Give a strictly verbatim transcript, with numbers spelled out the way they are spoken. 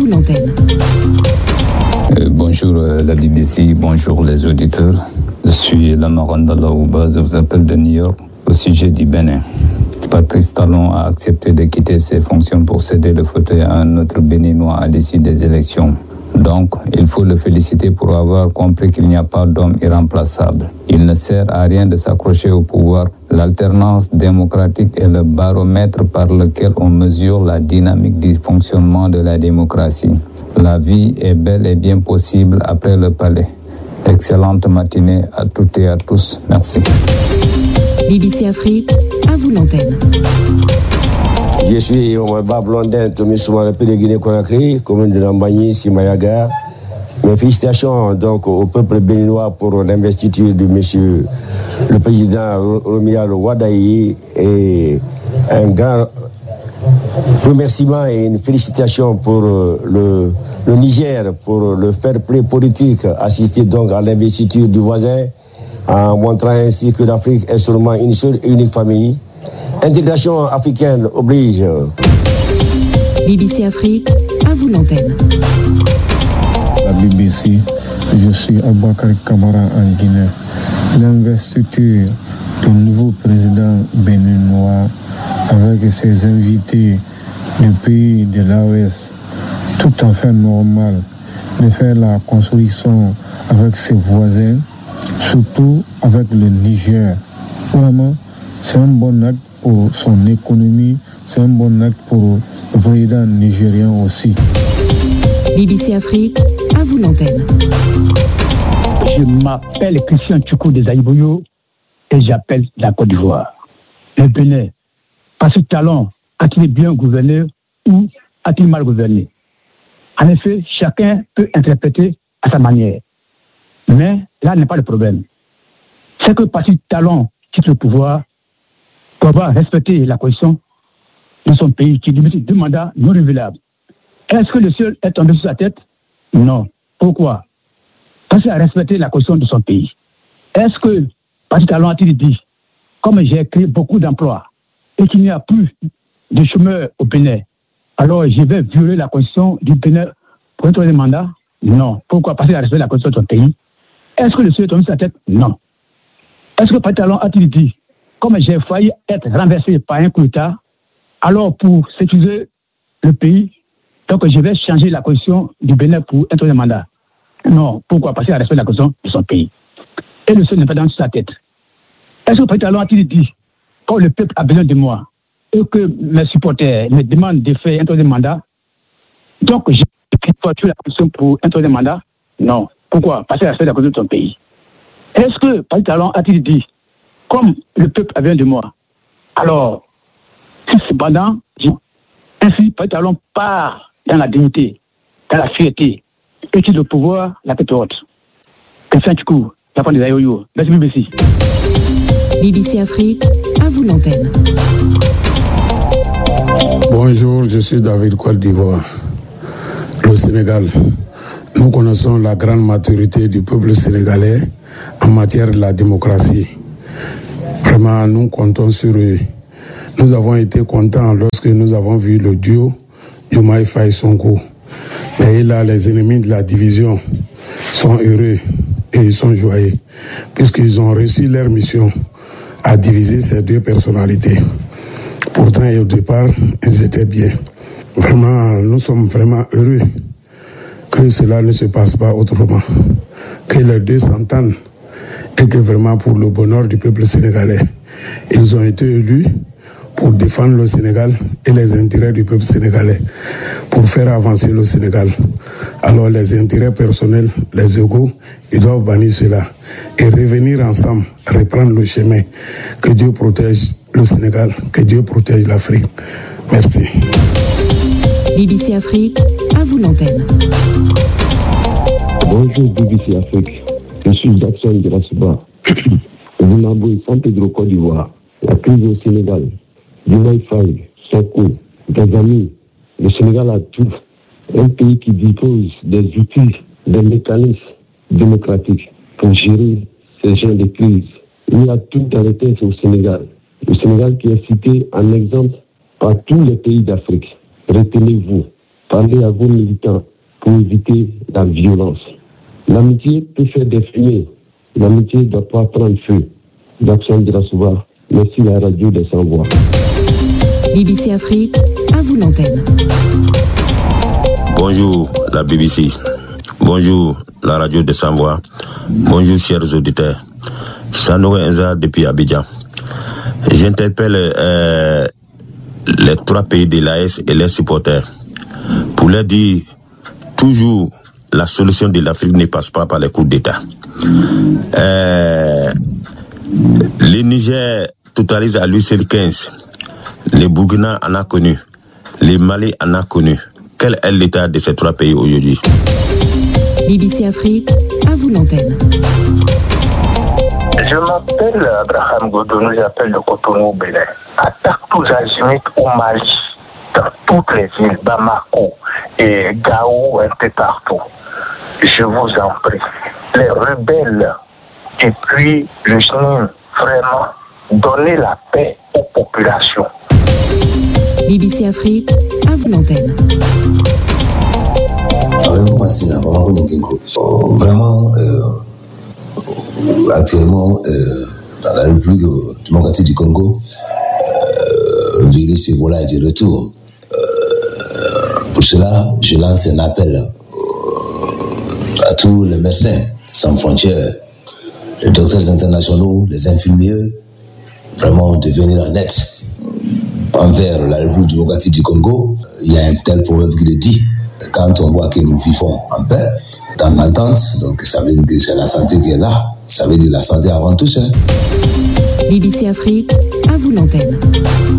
l'antenne. Euh, bonjour euh, la B B C, bonjour les auditeurs. Je suis Lamaranda Laouba, je vous appelle de New York au sujet du Bénin. Patrice Talon a accepté de quitter ses fonctions pour céder le fauteuil à un autre Béninois à l'issue des élections. Donc, il faut le féliciter pour avoir compris qu'il n'y a pas d'homme irremplaçable. Il ne sert à rien de s'accrocher au pouvoir. L'alternance démocratique est le baromètre par lequel on mesure la dynamique du fonctionnement de la démocratie. La vie est bel et bien possible après le palais. Excellente matinée à toutes et à tous. Merci. B B C Afrique, à vous l'antenne. Je suis Omar Blondin, Tommy Souma, le pays de Guinée-Conakry, commune de Lambagny, Simayaga. Mes félicitations donc au peuple béninois pour l'investiture de monsieur le président Romuald Wadayi et un grand remerciement et une félicitation pour le, le Niger pour le fair play politique, assister donc à l'investiture du voisin en montrant ainsi que l'Afrique est seulement une seule et unique famille. Intégration africaine oblige. B B C Afrique, à vous l'antenne. La B B C, je suis Aboubakar Kamara en Guinée. L'investiture du nouveau président béninois avec ses invités du pays de l'A O S, tout à fait normal de faire la construction avec ses voisins, surtout avec le Niger. Vraiment, c'est un bon acte pour son économie, c'est un bon acte pour le président nigérien aussi. B B C Afrique, à vous l'antenne. Je m'appelle Christian Tchoukou des Aïboyo et j'appelle la Côte d'Ivoire. Le Bénin, par ce talent, a-t-il bien gouverné ou a-t-il mal gouverné? En effet, chacun peut interpréter à sa manière. Mais là n'est pas le problème. C'est que par ce talent quitte le pouvoir, pour avoir respecté la constitution de son pays qui limite deux mandats non renouvelables. Est-ce que le ciel est tombé sur sa tête? Non. Pourquoi? Parce qu'il a respecté la constitution de son pays. Est-ce que Patrice Talon a-t-il dit, comme j'ai créé beaucoup d'emplois et qu'il n'y a plus de chômeurs au Bénin, alors je vais violer la constitution du Bénin pour un troisième mandat? Non. Pourquoi? Parce qu'il a respecté la constitution de son pays. Est-ce que le ciel est tombé sur sa tête? Non. Est-ce que Patrice Talon a-t-il dit, comme j'ai failli être renversé par un coup d'État, alors pour sécuriser le pays, donc je vais changer la constitution du Bénin pour un troisième mandat? Non. Pourquoi? Parce qu'il a respecté la constitution de son pays. Et le seul n'est pas dans sa tête. Est-ce que Patrice Talon a-t-il dit, quand le peuple a besoin de moi, et que mes supporters me demandent de faire un troisième mandat, donc je vais voter la constitution pour un troisième mandat? Non. Pourquoi? Parce qu'il a respecté la constitution de son pays. Est-ce que Patrice Talon a-t-il dit, comme le peuple a besoin de moi, alors, si cependant, ainsi, Patrice Talon part dans la dignité, dans la fierté, et qu'il le pouvoir, la tête haute. Christian Tchoukou, la fin des Ayoyo. Merci B B C. B B C Afrique, à vous l'antenne. Bonjour, je suis David Côte d'Ivoire, le Sénégal. Nous connaissons la grande maturité du peuple sénégalais en matière de la démocratie. Vraiment, nous comptons sur eux. Nous avons été contents lorsque nous avons vu le duo Diomaye Faye Sonko. Et là, les ennemis de la division sont heureux et ils sont joyeux, puisqu'ils ont réussi leur mission à diviser ces deux personnalités. Pourtant, au départ, ils étaient bien. Vraiment, nous sommes vraiment heureux que cela ne se passe pas autrement, que les deux s'entendent et que vraiment pour le bonheur du peuple sénégalais, ils ont été élus pour défendre le Sénégal et les intérêts du peuple sénégalais, pour faire avancer le Sénégal. Alors les intérêts personnels, les égos, ils doivent bannir cela et revenir ensemble, reprendre le chemin. Que Dieu protège le Sénégal, que Dieu protège l'Afrique. Merci. B B C Afrique, à vous l'antenne. Bonjour B B C Afrique, je suis Jackson Girasuba, Zimbabwe, San Pedro, Côte d'Ivoire. La crise au Sénégal, Diomaye Faye, Sonko, des amis, le Sénégal a tout. Un pays qui dispose des outils, des mécanismes démocratiques pour gérer ces genres de crises. Il y a tout dans les textes au Sénégal. Le Sénégal qui est cité en exemple par tous les pays d'Afrique. Retenez-vous, Parlez à vos militants pour éviter la violence. L'amitié peut faire des fumées. L'amitié ne doit pas prendre feu. Jackson Dirasouba, merci à la radio des Sans-Voix. B B C Afrique, à vous l'antenne. Bonjour la B B C. Bonjour la radio des Sans-Voix. Bonjour chers auditeurs. Sanoé Enza depuis Abidjan. J'interpelle euh, les trois pays de l'A E S et les supporters pour leur dire toujours la solution de l'Afrique ne passe pas par les coups d'État. Euh, le Niger totalise à lui seul quinze. Le Burkina en a connu. Le Mali en a connu. Quel est l'état de ces trois pays aujourd'hui? B B C Afrique, à vous l'antenne. Je m'appelle Abraham Godonou, j'appelle le Cotonou au Bénin. Attaque tous azimuts au Mali, dans toutes les villes, Bamako et Gao, un peu partout. Je vous en prie, les rebelles et puis le G N I M, vraiment, donnez la paix aux populations. B B C Afrique, à vous l'antenne. Vraiment, euh, actuellement, euh, dans la République démocratique du Congo, euh, le virus Ebola est de retour. Euh, pour cela, je lance un appel euh, à tous les médecins sans frontières, les docteurs internationaux, les infirmiers, vraiment de venir en aide envers la République démocratique du Congo. Il y a un tel problème qui le dit. Quand on voit que nous vivons en paix, dans l'entente, donc ça veut dire que c'est la santé qui est là. Ça veut dire la santé avant tout ça. B B C Afrique, à vous l'antenne.